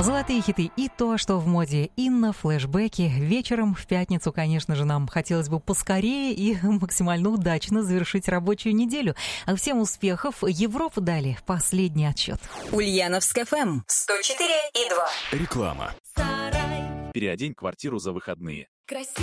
Золотые хиты и то, что в моде. Инна, флешбеки. Вечером в пятницу, конечно же, нам хотелось бы поскорее и максимально удачно завершить рабочую неделю. А всем успехов. Европу дали последний отсчет. Ульяновск ФМ 104,2. Реклама. Переодень квартиру за выходные. Красиво.